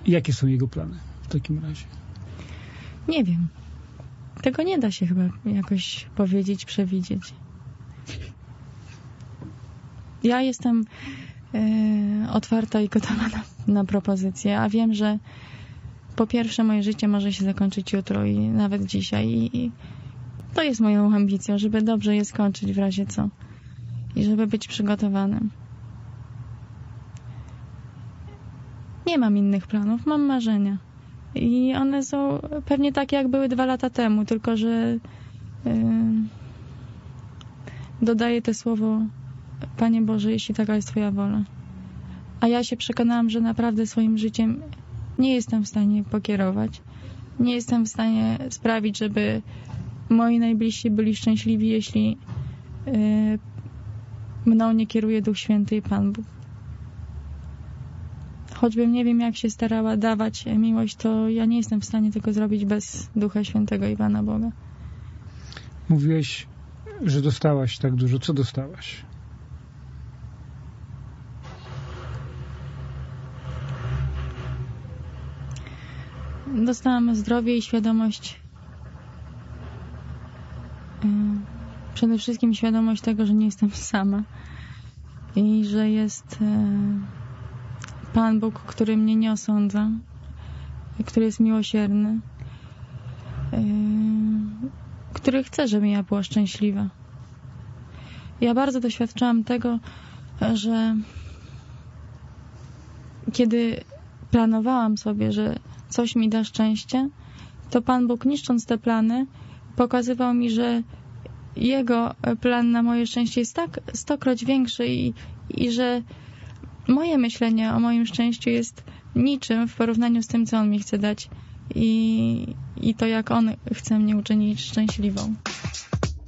Jakie są jego plany w takim razie? Nie wiem. Tego nie da się chyba jakoś powiedzieć, przewidzieć. Ja jestem otwarta i gotowa na propozycje, a wiem, że po pierwsze moje życie może się zakończyć jutro i nawet dzisiaj i to jest moją ambicją, żeby dobrze je skończyć w razie co i żeby być przygotowanym. Nie mam innych planów, mam marzenia i one są pewnie takie jak były 2 lata temu, tylko że dodaję te słowo: Panie Boże, jeśli taka jest Twoja wola. A ja się przekonałam, że naprawdę swoim życiem nie jestem w stanie pokierować. Nie jestem w stanie sprawić, żeby moi najbliżsi byli szczęśliwi, jeśli mną nie kieruje Duch Święty i Pan Bóg. Choćbym nie wiem, jak się starała dawać miłość, to ja nie jestem w stanie tego zrobić bez Ducha Świętego i Pana Boga. Mówiłeś, że dostałaś tak dużo. Co dostałaś? Dostałam zdrowie i świadomość. Przede wszystkim świadomość tego, że nie jestem sama i że jest Pan Bóg, który mnie nie osądza, który jest miłosierny, który chce, żebym ja była szczęśliwa. Ja bardzo doświadczałam tego, że kiedy planowałam sobie, że coś mi da szczęście, to Pan Bóg, niszcząc te plany, pokazywał mi, że Jego plan na moje szczęście jest tak 100-kroć większy i że moje myślenie o moim szczęściu jest niczym w porównaniu z tym, co On mi chce dać i to, jak On chce mnie uczynić szczęśliwą.